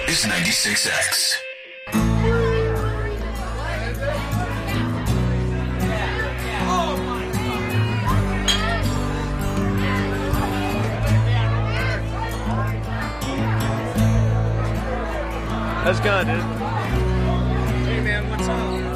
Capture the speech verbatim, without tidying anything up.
is ninety-six X. How's it going, dude? Hey man, what's up?